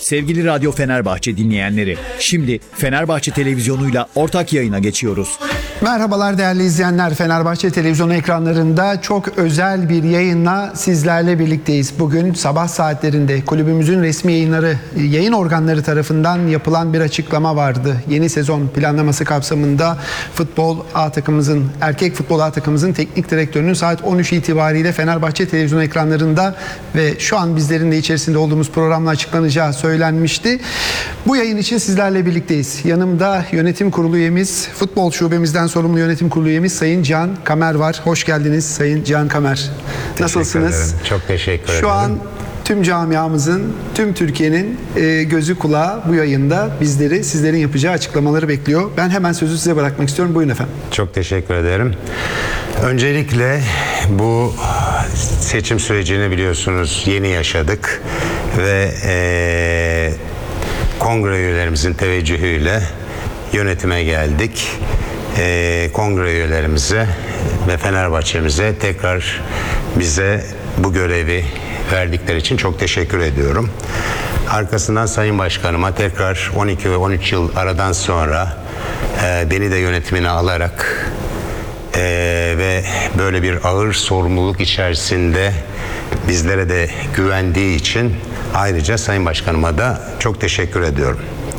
Sevgili Radyo Fenerbahçe dinleyenleri, şimdi Fenerbahçe Televizyonu'yla ortak yayına geçiyoruz. Merhabalar değerli izleyenler. Fenerbahçe Televizyonu ekranlarında çok özel bir yayınla sizlerle birlikteyiz. Bugün sabah saatlerinde kulübümüzün resmi yayın organları tarafından yapılan bir açıklama vardı. Yeni sezon planlaması kapsamında erkek futbol A takımımızın teknik direktörünün saat 13 itibariyle Fenerbahçe Televizyonu ekranlarında ve şu an bizlerin de içerisinde olduğumuz programla açıklanacağı söylenmişti. Bu yayın için sizlerle birlikteyiz. Yanımda yönetim kurulu üyemiz, futbol şubemizden sorumlu yönetim kurulu üyemiz Sayın Cihan Kamer var. Hoş geldiniz Sayın Cihan Kamer. Nasılsınız? Çok teşekkür ederim. Şu an tüm camiamızın, tüm Türkiye'nin gözü kulağı bu yayında sizlerin yapacağı açıklamaları bekliyor. Ben hemen sözü size bırakmak istiyorum. Buyurun efendim. Çok teşekkür ederim. Öncelikle bu seçim sürecini biliyorsunuz yeni yaşadık ve kongre üyelerimizin teveccühüyle yönetime geldik. Kongre üyelerimize ve Fenerbahçe'mize tekrar bize bu görevi verdikleri için çok teşekkür ediyorum. Arkasından Sayın Başkanıma tekrar 12 ve 13 yıl aradan sonra beni de yönetimine alarak ve böyle bir ağır sorumluluk içerisinde bizlere de güvendiği için ayrıca Sayın Başkanıma da çok teşekkür ediyorum.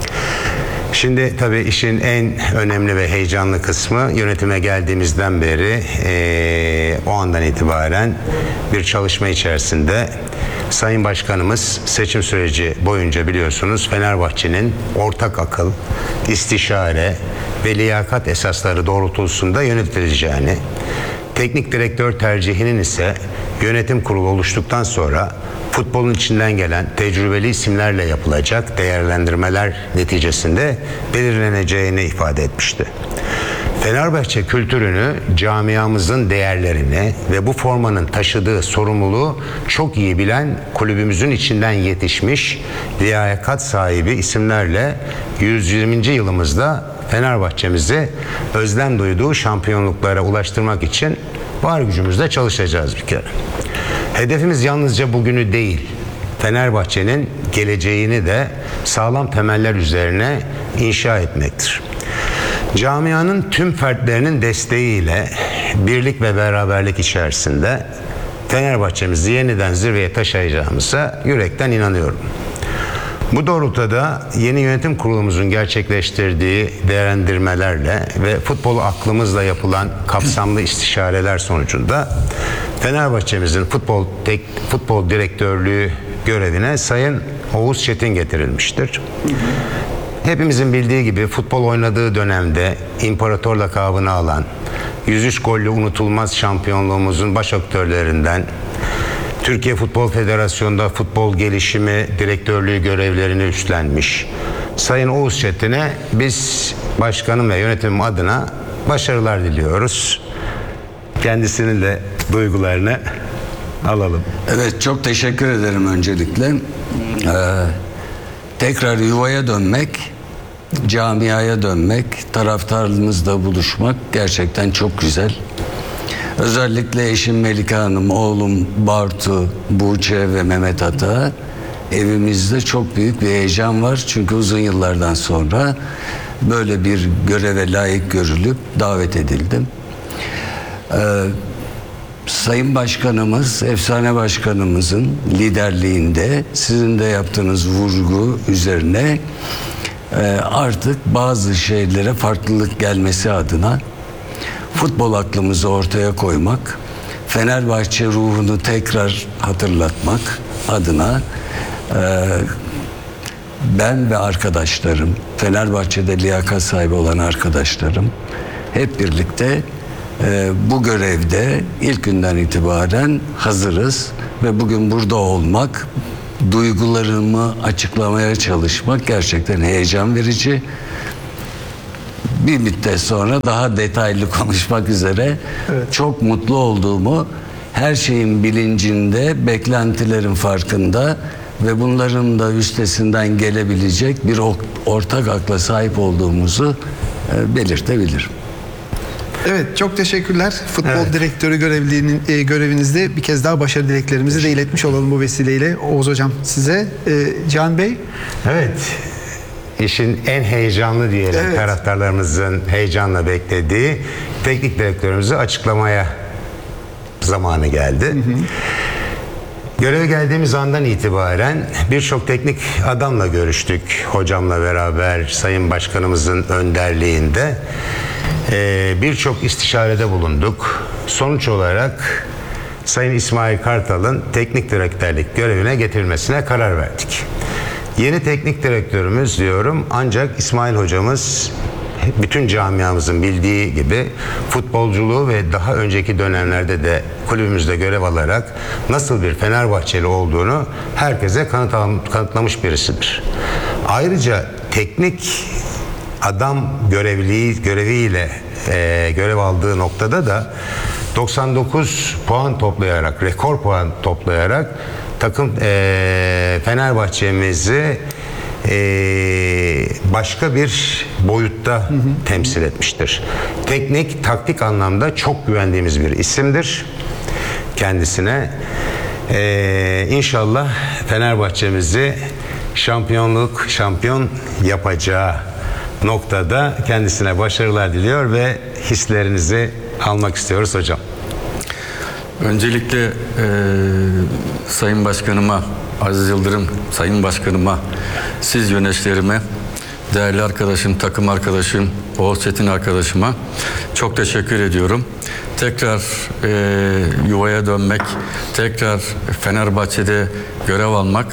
Şimdi tabii işin en önemli ve heyecanlı kısmı yönetime geldiğimizden beri o andan itibaren bir çalışma içerisinde Sayın Başkanımız seçim süreci boyunca biliyorsunuz Fenerbahçe'nin ortak akıl, istişare ve liyakat esasları doğrultusunda yönetileceğini, teknik direktör tercihinin ise yönetim kurulu oluştuktan sonra futbolun içinden gelen tecrübeli isimlerle yapılacak değerlendirmeler neticesinde belirleneceğini ifade etmişti. Fenerbahçe kültürünü, camiamızın değerlerini ve bu formanın taşıdığı sorumluluğu çok iyi bilen kulübümüzün içinden yetişmiş liyakat sahibi isimlerle 120. yılımızda Fenerbahçe'mizi özlem duyduğu şampiyonluklara ulaştırmak için var gücümüzle çalışacağız bir kere. Hedefimiz yalnızca bugünü değil, Fenerbahçe'nin geleceğini de sağlam temeller üzerine inşa etmektir. Camianın tüm fertlerinin desteğiyle birlik ve beraberlik içerisinde Fenerbahçe'mizi yeniden zirveye taşıyacağımıza yürekten inanıyorum. Bu doğrultuda yeni yönetim kurulumuzun gerçekleştirdiği değerlendirmelerle ve futbol aklımızla yapılan kapsamlı istişareler sonucunda Fenerbahçe'mizin futbol direktörlüğü görevine Sayın Oğuz Çetin getirilmiştir. Hepimizin bildiği gibi futbol oynadığı dönemde imparator lakabını alan 103 golle unutulmaz şampiyonluğumuzun baş aktörlerinden, Türkiye Futbol Federasyonu'nda futbol gelişimi direktörlüğü görevlerini üstlenmiş Sayın Oğuz Çetin'e biz başkanım ve yönetimim adına başarılar diliyoruz. Kendisinin de duygularını alalım. Evet, çok teşekkür ederim öncelikle. Tekrar yuvaya dönmek, camiaya dönmek, taraftarımızla buluşmak gerçekten çok güzel. Özellikle eşim Melike Hanım, oğlum Bartu, Buğçe ve Mehmet Ata evimizde çok büyük bir heyecan var. Çünkü uzun yıllardan sonra böyle bir göreve layık görülüp davet edildim. Sayın Başkanımız, efsane başkanımızın liderliğinde sizin de yaptığınız vurgu üzerine artık bazı şeylere farklılık gelmesi adına futbol aklımızı ortaya koymak, Fenerbahçe ruhunu tekrar hatırlatmak adına ben ve arkadaşlarım, Fenerbahçe'de liyakat sahibi olan arkadaşlarım hep birlikte bu görevde ilk günden itibaren hazırız ve bugün burada olmak, duygularımı açıklamaya çalışmak gerçekten heyecan verici. Bir müddet sonra daha detaylı konuşmak üzere çok mutlu olduğumu, her şeyin bilincinde, beklentilerin farkında ve bunların da üstesinden gelebilecek bir ortak akla sahip olduğumuzu belirtebilirim. Evet, çok teşekkürler. Futbol Evet. direktörü görevinizde bir kez daha başarı dileklerimizi de iletmiş olalım bu vesileyle. Oğuz Hocam size. Cihan Bey. Evet. İşin en heyecanlı diyelim, Evet. taraftarlarımızın heyecanla beklediği teknik direktörümüzü açıklamaya zamanı geldi. Göreve geldiğimiz andan itibaren birçok teknik adamla görüştük. Hocamla beraber, Sayın Başkanımızın önderliğinde birçok istişarede bulunduk. Sonuç olarak Sayın İsmail Kartal'ın teknik direktörlük görevine getirilmesine karar verdik. Yeni teknik direktörümüz diyorum, ancak İsmail hocamız bütün camiamızın bildiği gibi futbolculuğu ve daha önceki dönemlerde de kulübümüzde görev alarak nasıl bir Fenerbahçeli olduğunu herkese kanıtlamış birisidir. Ayrıca teknik adam göreviyle görev aldığı noktada da 99 puan toplayarak, rekor puan toplayarak takım Fenerbahçe'mizi başka bir boyutta temsil etmiştir. Teknik, taktik anlamda çok güvendiğimiz bir isimdir kendisine. İnşallah Fenerbahçe'mizi şampiyon yapacağı noktada kendisine başarılar diliyor ve hislerinizi almak istiyoruz hocam. Öncelikle Sayın Başkanıma, Aziz Yıldırım Sayın Başkanıma, siz yöneticilerime, değerli arkadaşım, takım arkadaşım, Oğuz Çetin arkadaşıma çok teşekkür ediyorum. Tekrar yuvaya dönmek, tekrar Fenerbahçe'de görev almak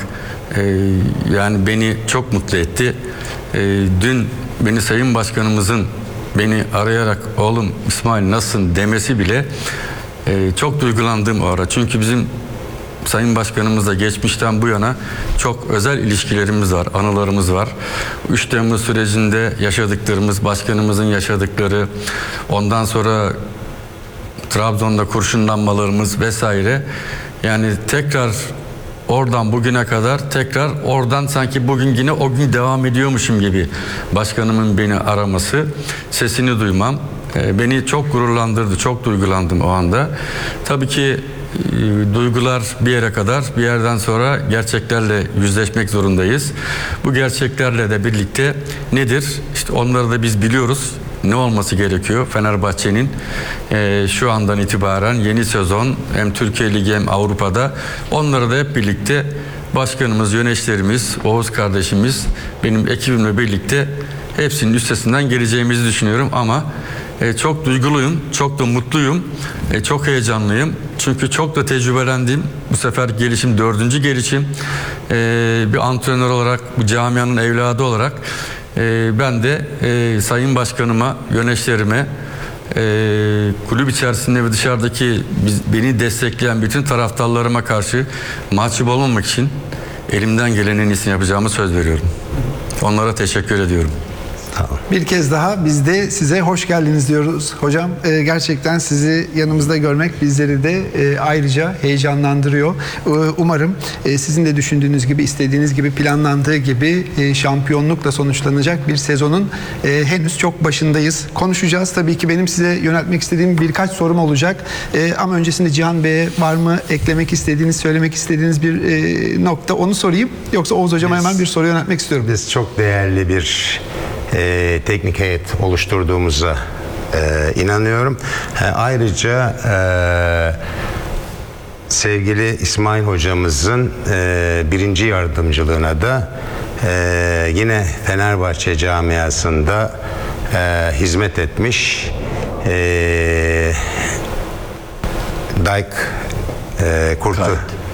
yani beni çok mutlu etti. Dün beni Sayın Başkanımızın beni arayarak oğlum İsmail nasılsın demesi bile çok duygulandım o ara. Çünkü bizim Sayın Başkanımızla geçmişten bu yana çok özel ilişkilerimiz var, anılarımız var. 3 Temmuz sürecinde yaşadıklarımız, başkanımızın yaşadıkları, ondan sonra Trabzon'da kurşunlanmalarımız vesaire. Yani tekrar oradan bugüne kadar tekrar oradan sanki bugün yine o gün devam ediyormuşum gibi başkanımın beni araması, sesini duymam beni çok gururlandırdı, çok duygulandım o anda. Tabii ki duygular bir yere kadar, bir yerden sonra gerçeklerle yüzleşmek zorundayız. Bu gerçeklerle de birlikte nedir? İşte onları da biz biliyoruz. Ne olması gerekiyor Fenerbahçe'nin şu andan itibaren yeni sezon hem Türkiye Ligi hem Avrupa'da, onları da hep birlikte başkanımız, yöneticilerimiz, Oğuz kardeşimiz, benim ekibimle birlikte hepsinin üstesinden geleceğimizi düşünüyorum ama çok duyguluyum, çok da mutluyum, çok heyecanlıyım. Çünkü çok da tecrübelendim. Bu sefer gelişim 4. gelişim. Bir antrenör olarak, bu camianın evladı olarak ben de Sayın Başkanıma, yöneticilerime, kulüp içerisinde ve dışarıdaki beni destekleyen bütün taraftarlarıma karşı mahcup olmamak için elimden gelenin en iyisini yapacağımı söz veriyorum. Onlara teşekkür ediyorum. Bir kez daha biz de size hoş geldiniz diyoruz hocam. Gerçekten sizi yanımızda görmek bizleri de ayrıca heyecanlandırıyor. Umarım sizin de düşündüğünüz gibi, istediğiniz gibi, planlandığı gibi şampiyonlukla sonuçlanacak bir sezonun henüz çok başındayız. Konuşacağız. Tabii ki benim size yöneltmek istediğim birkaç sorum olacak. Ama öncesinde Cihan Bey'e var mı eklemek istediğiniz, söylemek istediğiniz bir nokta, onu sorayım. Yoksa Oğuz Hocam'a hemen bir soru yöneltmek istiyorum. Biz çok değerli bir teknik heyet oluşturduğumuza inanıyorum. Ayrıca sevgili İsmail hocamızın birinci yardımcılığına da yine Fenerbahçe camiasında hizmet etmiş Dayk Kurt'u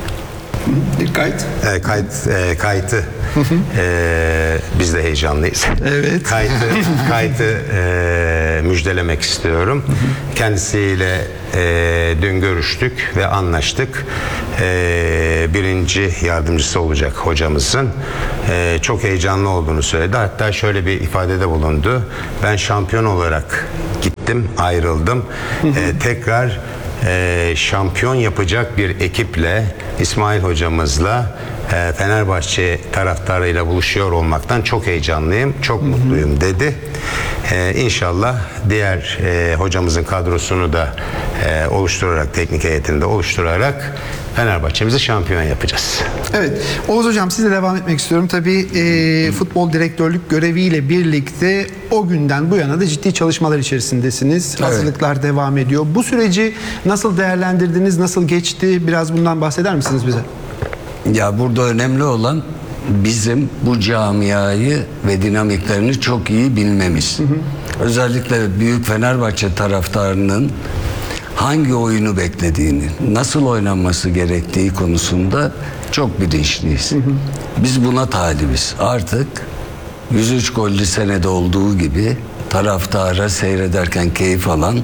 kayıtı biz de heyecanlıyız. Evet. Kayıtı müjdelemek istiyorum. Kendisiyle dün görüştük ve anlaştık. Birinci yardımcısı olacak hocamızın. Çok heyecanlı olduğunu söyledi. Hatta şöyle bir ifadede bulundu. Ben şampiyon olarak gittim, ayrıldım. Tekrar şampiyon yapacak bir ekiple, İsmail hocamızla Fenerbahçe taraftarıyla buluşuyor olmaktan çok heyecanlıyım, çok mutluyum dedi. İnşallah diğer hocamızın kadrosunu da oluşturarak, teknik heyetinde oluşturarak Fenerbahçe'mizi şampiyon yapacağız. Evet. Oğuz Hocam, size devam etmek istiyorum. Tabii futbol direktörlük göreviyle birlikte o günden bu yana da ciddi çalışmalar içerisindesiniz. Evet. Hazırlıklar devam ediyor. Bu süreci nasıl değerlendirdiniz? Nasıl geçti? Biraz bundan bahseder misiniz bize? Ya burada önemli olan bizim bu camiayı ve dinamiklerini çok iyi bilmemiz. Özellikle büyük Fenerbahçe taraftarının hangi oyunu beklediğini, nasıl oynanması gerektiği konusunda çok bilinçliyiz. Biz buna talibiz. Artık 103 gollü senede olduğu gibi taraftara seyrederken keyif alan,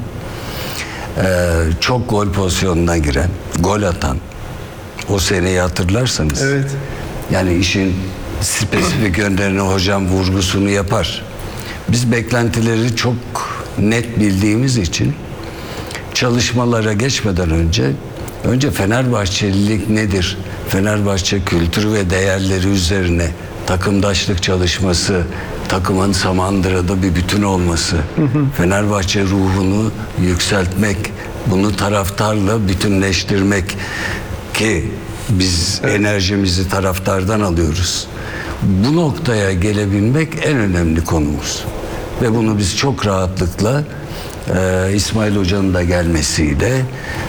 çok gol pozisyonuna giren, gol atan, o seneyi hatırlarsanız. Evet. Yani işin spesifik yönlerini hocam vurgusunu yapar. Biz beklentileri çok net bildiğimiz için çalışmalara geçmeden önce Fenerbahçelilik nedir? Fenerbahçe kültürü ve değerleri üzerine takımdaşlık çalışması, takımın Samandıra'da bir bütün olması, Fenerbahçe ruhunu yükseltmek, bunu taraftarla bütünleştirmek ki biz enerjimizi taraftardan alıyoruz. Bu noktaya gelebilmek en önemli konumuz. Ve bunu biz çok rahatlıkla İsmail Hoca'nın da gelmesiyle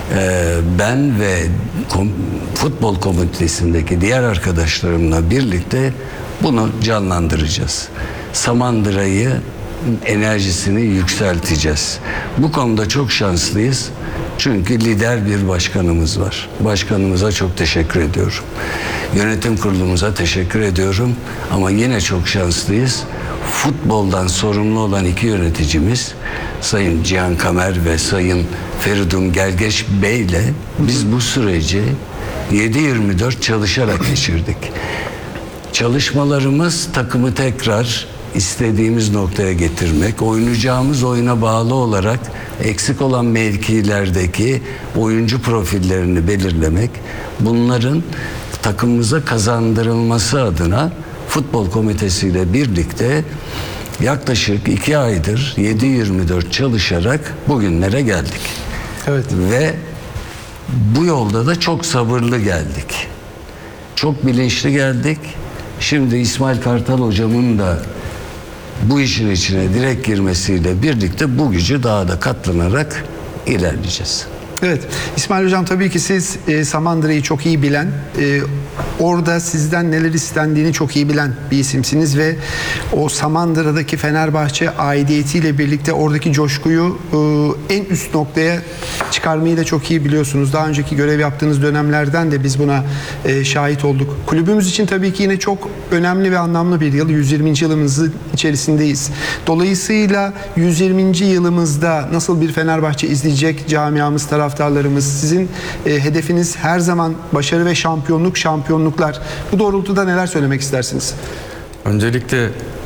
ben ve futbol komitesindeki diğer arkadaşlarımla birlikte bunu canlandıracağız. Samandıra'yı enerjisini yükselteceğiz. Bu konuda çok şanslıyız. Çünkü lider bir başkanımız var. Başkanımıza çok teşekkür ediyorum. Yönetim kurulumuza teşekkür ediyorum. Ama yine çok şanslıyız. Futboldan sorumlu olan iki yöneticimiz Sayın Cihan Kamer ve Sayın Feridun Gelgeç Bey ile biz bu süreci 7/24 çalışarak geçirdik. Çalışmalarımız takımı tekrar istediğimiz noktaya getirmek, oynayacağımız oyuna bağlı olarak eksik olan mevkilerdeki oyuncu profillerini belirlemek, bunların takımımıza kazandırılması adına futbol komitesiyle birlikte yaklaşık 2 aydır 7/24 çalışarak bugünlere geldik. Evet. Ve bu yolda da çok sabırlı geldik. Çok bilinçli geldik. Şimdi İsmail Kartal hocamın da bu işin içine direkt girmesiyle birlikte bu gücü daha da katlanarak ilerleyeceğiz. Evet. İsmail Hocam, tabii ki siz Samandıra'yı çok iyi bilen, orada sizden neler istendiğini çok iyi bilen bir isimsiniz ve o Samandıra'daki Fenerbahçe aidiyetiyle birlikte oradaki coşkuyu en üst noktaya çıkarmayı da çok iyi biliyorsunuz. Daha önceki görev yaptığınız dönemlerden de biz buna şahit olduk. Kulübümüz için tabii ki yine çok önemli ve anlamlı bir yıl. 120. yılımızın içerisindeyiz. Dolayısıyla 120. yılımızda nasıl bir Fenerbahçe izleyecek camiamız, taraftarlarımız? Sizin hedefiniz her zaman başarı ve şampiyonluklar. Bu doğrultuda neler söylemek istersiniz? Öncelikle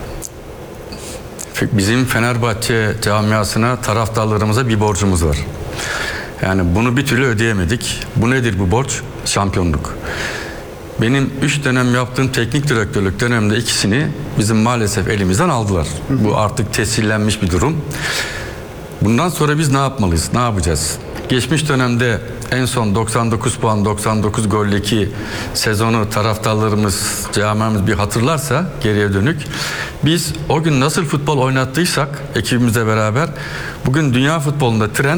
bizim Fenerbahçe camiasına, taraftarlarımıza bir borcumuz var. Yani bunu bir türlü ödeyemedik. Bu nedir bu borç? Şampiyonluk. Benim 3 dönem yaptığım teknik direktörlük döneminde ikisini bizim maalesef elimizden aldılar. Bu artık tescillenmiş bir durum. Bundan sonra biz ne yapmalıyız? Ne yapacağız? Geçmiş dönemde en son 99 puan, 99 golleki sezonu taraftarlarımız, camiamız bir hatırlarsa geriye dönük, biz o gün nasıl futbol oynattıysak ekibimizle beraber, bugün dünya futbolunda trend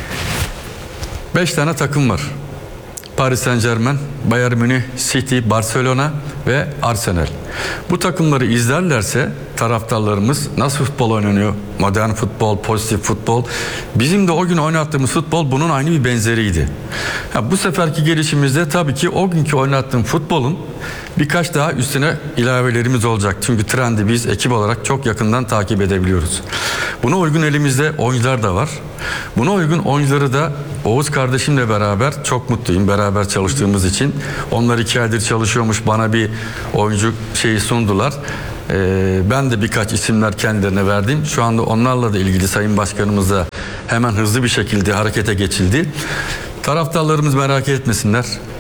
5 tane takım var. Paris Saint-Germain, Bayern Münih, City, Barcelona ve Arsenal. Bu takımları izlerlerse taraftarlarımız nasıl futbol oynanıyor? Modern futbol, pozitif futbol. Bizim de o gün oynattığımız futbol bunun aynı bir benzeriydi. Bu seferki gelişimizde tabii ki o günkü oynattığım futbolun birkaç daha üstüne ilavelerimiz olacak. Çünkü trendi biz ekip olarak çok yakından takip edebiliyoruz. Buna uygun elimizde oyuncular da var. Buna uygun oyuncuları da Oğuz kardeşimle beraber çok mutluyum. Beraber çalıştığımız için. Onlar 2 aydır çalışıyormuş. Bana bir oyuncu şeyi sundular. Ben de birkaç isimler kendilerine verdim. Şu anda onlarla da ilgili Sayın Başkanımızla hemen hızlı bir şekilde harekete geçildi. Taraftarlarımız merak etmesinler.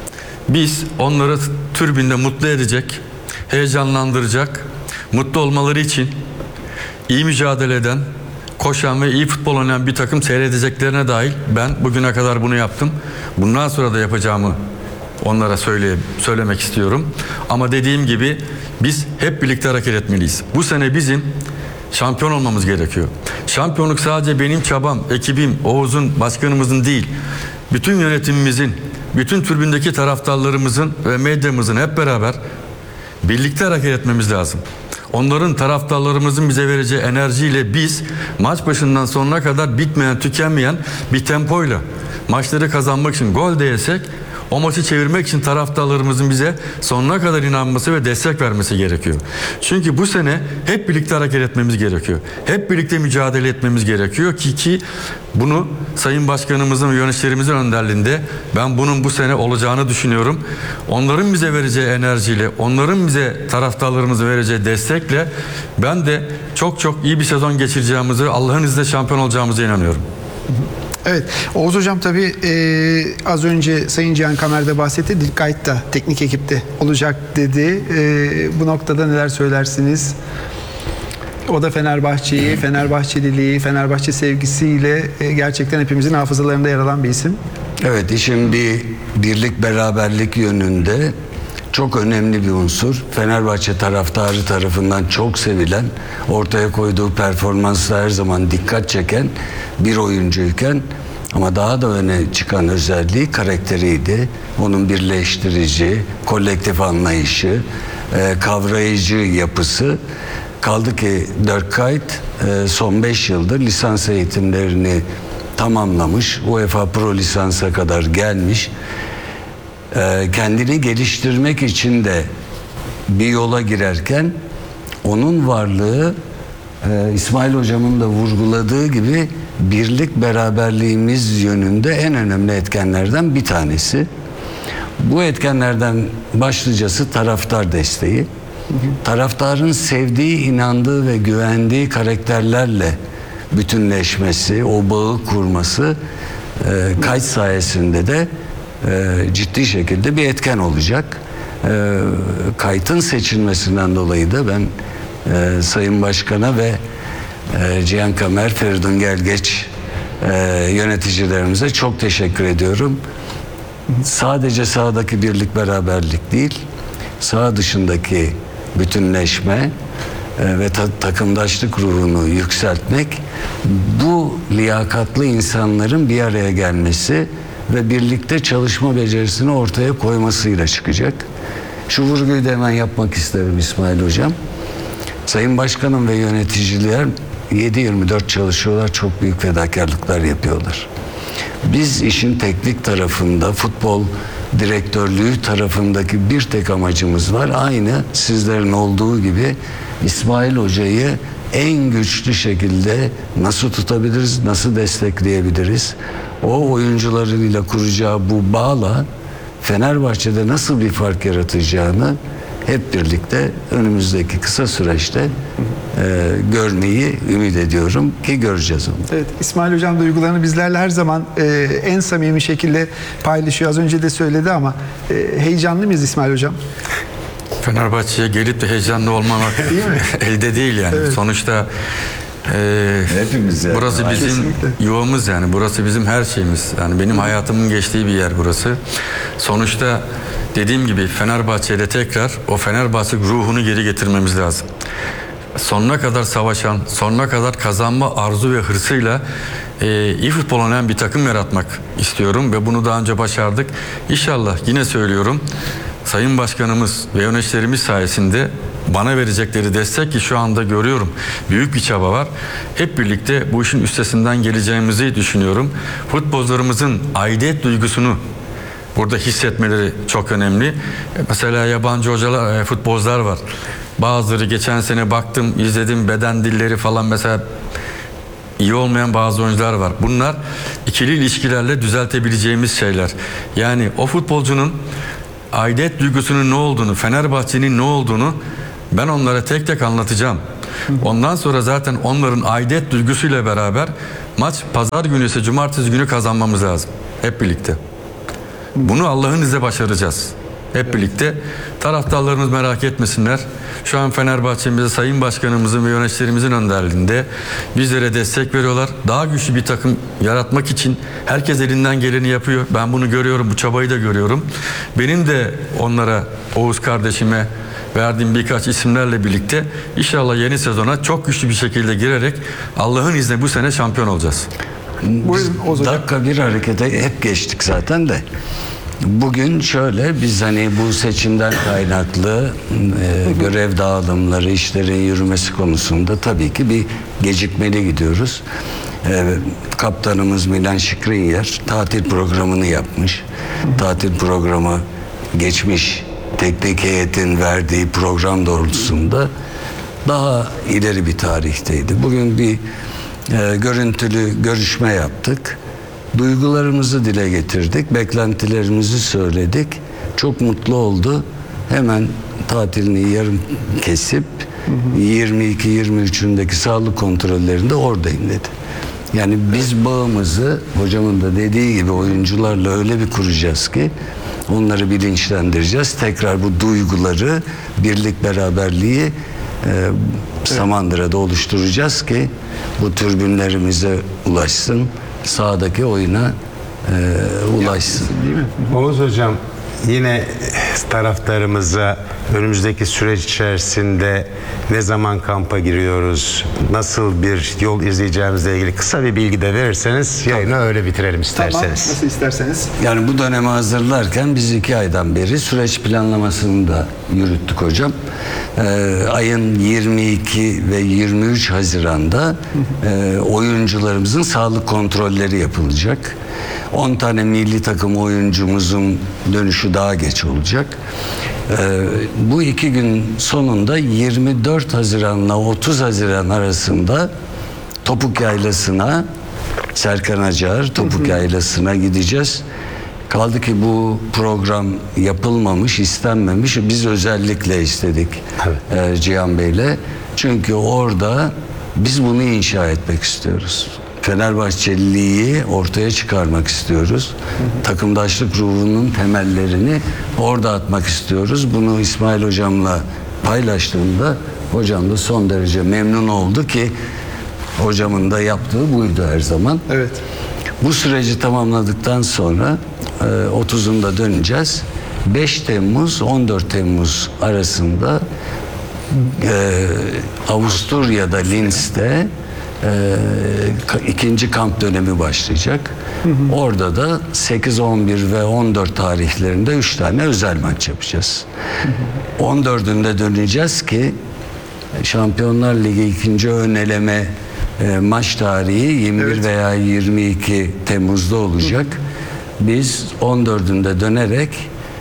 biz onları tribünde mutlu edecek, heyecanlandıracak, mutlu olmaları için iyi mücadele eden, koşan ve iyi futbol oynayan bir takım seyredeceklerine dahil ben bugüne kadar bunu yaptım. Bundan sonra da yapacağımı onlara söylemek istiyorum. Ama dediğim gibi biz hep birlikte hareket etmeliyiz. Bu sene bizim şampiyon olmamız gerekiyor. Şampiyonluk sadece benim çabam, ekibim, Oğuz'un, başkanımızın değil. Bütün yönetimimizin, bütün tribündeki taraftarlarımızın ve medyamızın hep beraber birlikte hareket etmemiz lazım. Onların, taraftarlarımızın bize vereceği enerjiyle biz maç başından sonuna kadar bitmeyen, tükenmeyen bir tempoyla maçları kazanmak için gol de yesek o maçı çevirmek için taraftarlarımızın bize sonuna kadar inanması ve destek vermesi gerekiyor. Çünkü bu sene hep birlikte hareket etmemiz gerekiyor. Hep birlikte mücadele etmemiz gerekiyor ki bunu Sayın Başkanımızın ve yöneticilerimizin önderliğinde ben bunun bu sene olacağını düşünüyorum. Onların bize vereceği enerjiyle, onların bize taraftarlarımıza vereceği destekle ben de çok çok iyi bir sezon geçireceğimizi, Allah'ın izniyle şampiyon olacağımıza inanıyorum. Evet, Oğuz Hocam tabii az önce Sayın Cihan Kamer'de bahsetti. Dilkayt da teknik ekipte olacak dedi. Bu noktada neler söylersiniz? O da Fenerbahçe'yi, Fenerbahçeliliği, Fenerbahçe sevgisiyle gerçekten hepimizin hafızalarında yer alan bir isim. Evet, işin bir birlik beraberlik yönünde çok önemli bir unsur. Fenerbahçe taraftarı tarafından çok sevilen, ortaya koyduğu performansla her zaman dikkat çeken bir oyuncuyken ama daha da öne çıkan özelliği karakteriydi. Onun birleştirici, kolektif anlayışı, kavrayıcı yapısı. Kaldı ki Dilkayt son 5 yıldır lisans eğitimlerini tamamlamış. UEFA Pro lisansa kadar gelmiş. Kendini geliştirmek için de bir yola girerken onun varlığı İsmail Hocam'ın da vurguladığı gibi birlik beraberliğimiz yönünde en önemli etkenlerden bir tanesi. Bu etkenlerden başlıcası taraftar desteği. Taraftarın sevdiği, inandığı ve güvendiği karakterlerle bütünleşmesi, o bağı kurması Kayt sayesinde de ciddi şekilde bir etken olacak. Kayt'ın seçilmesinden dolayı da ben Sayın Başkan'a ve Cihan Kamer, Feridun Gelgeç yöneticilerimize çok teşekkür ediyorum. Sadece sahadaki birlik beraberlik değil, saha dışındaki bütünleşme ve takımdaşlık ruhunu yükseltmek, bu liyakatlı insanların bir araya gelmesi ve birlikte çalışma becerisini ortaya koymasıyla çıkacak. Şu vurguyu da hemen yapmak isterim İsmail Hocam. Sayın Başkanım ve yöneticiler 7/24 çalışıyorlar, çok büyük fedakarlıklar yapıyorlar. Biz işin teknik tarafında, futbol direktörlüğü tarafındaki bir tek amacımız var. Aynı sizlerin olduğu gibi İsmail Hoca'yı en güçlü şekilde nasıl tutabiliriz, nasıl destekleyebiliriz? O oyuncularıyla kuracağı bu bağla Fenerbahçe'de nasıl bir fark yaratacağını hep birlikte önümüzdeki kısa süreçte görmeyi ümit ediyorum ki göreceğiz onu. Evet, İsmail Hocam duygularını bizlerle her zaman en samimi şekilde paylaşıyor. Az önce de söyledi ama heyecanlı mıyız İsmail Hocam? Fenerbahçe'ye gelip de heyecanlı olmamak elde değil yani. Evet. Sonuçta hepimiz yani. Burası bizim kesinlikle yuvamız yani. Burası bizim her şeyimiz. Yani benim hayatımın geçtiği bir yer burası. Sonuçta dediğim gibi Fenerbahçe'de tekrar o Fenerbahçe ruhunu geri getirmemiz lazım. Sonuna kadar savaşan, sonuna kadar kazanma arzu ve hırsıyla iyi futbol oynayan bir takım yaratmak istiyorum ve bunu daha önce başardık. İnşallah yine söylüyorum, Sayın Başkanımız ve yöneticilerimiz sayesinde bana verecekleri destek ki şu anda görüyorum büyük bir çaba var. Hep birlikte bu işin üstesinden geleceğimizi düşünüyorum. Futbolcularımızın aidiyet duygusunu burada hissetmeleri çok önemli. Mesela yabancı hocalar, futbolcular var. Bazıları geçen sene baktım, izledim, beden dilleri falan mesela iyi olmayan bazı oyuncular var. Bunlar ikili ilişkilerle düzeltebileceğimiz şeyler. Yani o futbolcunun aidiyet duygusunun ne olduğunu, Fenerbahçe'nin ne olduğunu ben onlara tek tek anlatacağım. Ondan sonra zaten onların aidiyet duygusuyla beraber maç pazar günü ise cumartesi günü kazanmamız lazım. Hep birlikte. Bunu Allah'ın izniyle başaracağız. Hep birlikte. Taraftarlarımız merak etmesinler. Şu an Fenerbahçe'mize Sayın Başkanımızın ve yöneticilerimizin önderliğinde bizlere destek veriyorlar. Daha güçlü bir takım yaratmak için herkes elinden geleni yapıyor. Ben bunu görüyorum, bu çabayı da görüyorum. Benim de onlara, Oğuz kardeşime verdiğim birkaç isimlerle birlikte inşallah yeni sezona çok güçlü bir şekilde girerek Allah'ın izniyle bu sene şampiyon olacağız. Buyurun Oğuz Hocam. Dakika bir harekete hep geçtik zaten de. Bugün şöyle, biz hani bu seçimden kaynaklı görev dağılımları, işlerin yürümesi konusunda tabii ki bir gecikmeli gidiyoruz. Kaptanımız Milan Skriniar tatil programını yapmış. Tatil programı geçmiş teknik heyetin verdiği program doğrultusunda daha ileri bir tarihteydi. Bugün bir görüntülü görüşme yaptık. Duygularımızı dile getirdik, beklentilerimizi söyledik. Çok mutlu oldu. Hemen tatilini yarım kesip 22-23'ündeki sağlık kontrollerinde oradayım dedi. Yani biz bağımızı hocamın da dediği gibi oyuncularla öyle bir kuracağız ki onları bilinçlendireceğiz. Tekrar bu duyguları, birlik beraberliği Samandıra'da oluşturacağız ki bu türbünlerimize ulaşsın, sahadaki oyuna ulaşsın. Değil mi? Oğuz Hocam, yine taraftarımıza önümüzdeki süreç içerisinde ne zaman kampa giriyoruz, nasıl bir yol izleyeceğimizle ilgili kısa bir bilgi de verirseniz yayını öyle bitirelim Tamam, isterseniz. nasıl isterseniz. Yani bu dönemi hazırlarken biz 2 aydan beri süreç planlamasını da yürüttük hocam. Ayın 22 ve 23 Haziran'da oyuncularımızın sağlık kontrolleri yapılacak. 10 tane milli takım oyuncumuzun dönüşü daha geç olacak. Bu 2 gün sonunda 24 Haziran'la 30 Haziran arasında Topuk Yaylası'na, Serkan Acar Topuk Yaylası'na gideceğiz. Kaldı ki bu program yapılmamış, istenmemiş. Biz özellikle istedik Cihan Bey'le. Çünkü orada biz bunu inşa etmek istiyoruz. Fenerbahçeliliği ortaya çıkarmak istiyoruz. Takımdaşlık ruhunun temellerini orada atmak istiyoruz. Bunu İsmail Hocam'la paylaştığımda hocam da son derece memnun oldu ki hocamın da yaptığı buydu her zaman. Evet. Bu süreci tamamladıktan sonra 30'unda döneceğiz. 5 Temmuz 14 Temmuz arasında Avusturya'da Linz'te ikinci kamp dönemi başlayacak. Orada da 8, 11 ve 14 tarihlerinde 3 tane özel maç yapacağız. 14'ünde döneceğiz ki Şampiyonlar Ligi 2. ön eleme maç tarihi 21 veya 22 Temmuz'da olacak. Biz 14'ünde dönerek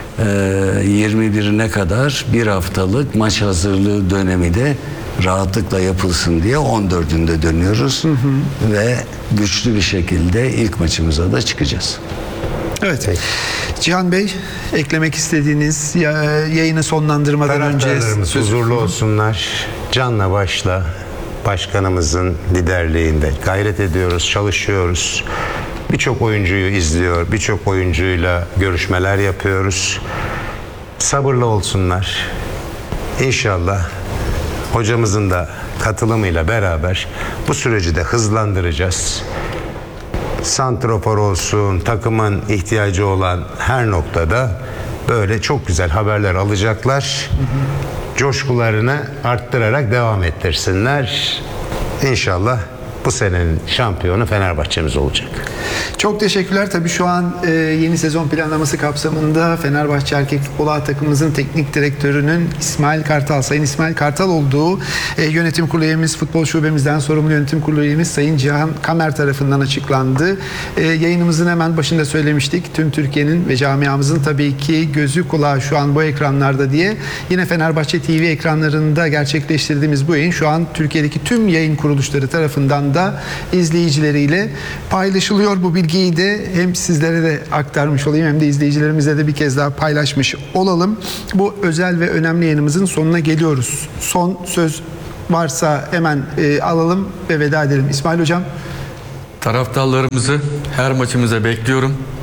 21'ine kadar bir haftalık maç hazırlığı dönemi de rahatlıkla yapılsın diye 14'ünde dönüyoruz ve güçlü bir şekilde ilk maçımıza da çıkacağız. Evet. Cihan Bey, eklemek istediğiniz yayını sonlandırmadan önce Taraftarlarımız huzurlu olsunlar. Canla başla başkanımızın liderliğinde gayret ediyoruz, çalışıyoruz. Birçok oyuncuyu izliyor, birçok oyuncuyla görüşmeler yapıyoruz. Sabırlı olsunlar. İnşallah hocamızın da katılımıyla beraber bu süreci de hızlandıracağız. Santrafor olsun, takımın ihtiyacı olan her noktada böyle çok güzel haberler alacaklar. Coşkularını arttırarak devam ettirsinler. İnşallah bu senenin şampiyonu Fenerbahçe'miz olacak. Çok teşekkürler. Tabii şu an yeni sezon planlaması kapsamında Fenerbahçe Erkek Futbol A takımımızın teknik direktörünün Sayın İsmail Kartal olduğu yönetim kurulu üyemiz, futbol şubemizden sorumlu yönetim kurulu üyemiz Sayın Cihan Kamer tarafından açıklandı. Yayınımızın hemen başında söylemiştik. Tüm Türkiye'nin ve camiamızın tabii ki gözü kulağı şu an bu ekranlarda diye. Yine Fenerbahçe TV ekranlarında gerçekleştirdiğimiz bu yayın şu an Türkiye'deki tüm yayın kuruluşları tarafından da izleyicileriyle paylaşılıyor. Bu bilgiyi de hem sizlere de aktarmış olayım hem de izleyicilerimizle de bir kez daha paylaşmış olalım. Bu özel ve önemli yayınımızın sonuna geliyoruz. Son söz varsa hemen alalım ve veda edelim. İsmail Hocam. Taraftarlarımızı her maçımıza bekliyorum.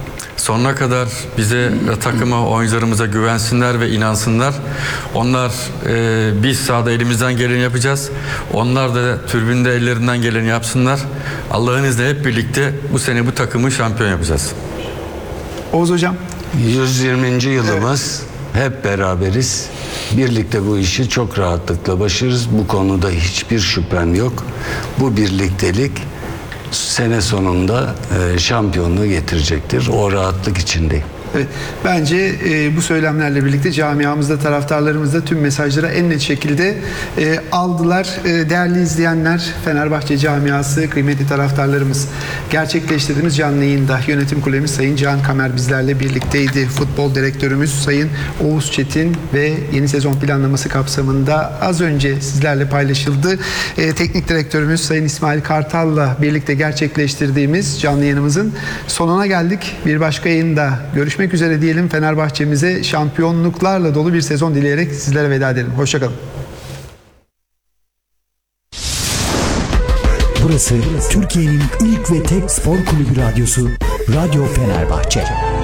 sonuna kadar bize, takıma, oyuncularımıza güvensinler ve inansınlar. Onlar, biz sahada elimizden geleni yapacağız. Onlar da tribünde ellerinden geleni yapsınlar. Allah'ın izniyle hep birlikte bu sene bu takımı şampiyon yapacağız. Oğuz Hocam. 120. yılımız. Hep beraberiz. Birlikte bu işi çok rahatlıkla başarırız. Bu konuda hiçbir şüphem yok. Bu birliktelik sene sonunda şampiyonluğu getirecektir. O rahatlık içindeyim. Evet, bence bu söylemlerle birlikte camiamızda, taraftarlarımızda tüm mesajları en net şekilde aldılar. Değerli izleyenler, Fenerbahçe camiası, kıymetli taraftarlarımız, gerçekleştirdiğimiz canlı yayında yönetim kurulumuz Sayın Can Kamer bizlerle birlikteydi. Futbol direktörümüz Sayın Oğuz Çetin ve yeni sezon planlaması kapsamında az önce sizlerle paylaşıldı. Teknik direktörümüz Sayın İsmail Kartal'la birlikte gerçekleştirdiğimiz canlı yayınımızın sonuna geldik. Bir başka yayında görüşmek üzere diyelim. Fenerbahçe'mize şampiyonluklarla dolu bir sezon dileyerek sizlere veda edelim. Hoşçakalın. Burası Türkiye'nin ilk ve tek spor kulübü radyosu Radyo Fenerbahçe.